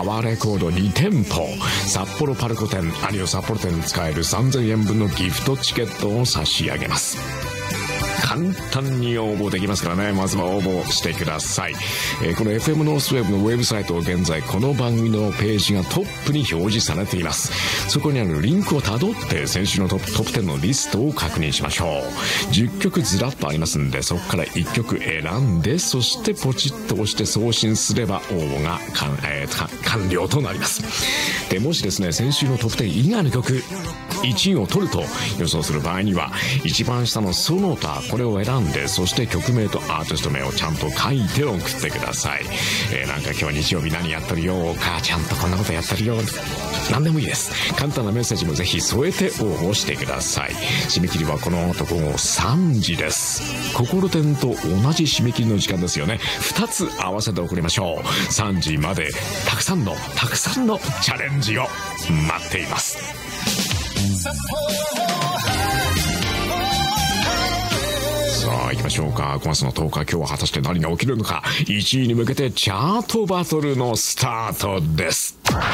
パワーレコード2店舗、札幌パルコ店、アニオ札幌店に使える3000円分のギフトチケットを差し上げます。簡単に応募できますからね、まずは応募してください。この FM ノースウェーブのウェブサイト、現在この番組のページがトップに表示されています。そこにあるリンクをたどって先週のトップ10のリストを確認しましょう。10曲ずらっとありますんで、そこから1曲選んで、そしてポチッと押して送信すれば応募が完了となります。でもしですね、先週のトップ10以外の曲1位を取ると予想する場合には、一番下のその他、これを選んで、そして曲名とアーティスト名をちゃんと書いて送ってください。なんか今日日曜日何やってるよ、母ちゃんとこんなことやってるよ、何でもいいです。簡単なメッセージもぜひ添えて応募してください。締め切りはこの後午後3時です。心点と同じ締め切りの時間ですよね。2つ合わせて送りましょう。3時までたくさんのチャレンジを待っています。さあ行きましょうか。5月の10日、今日は果たして何が起きるのか。1位に向けてチャートバトルのスタートです。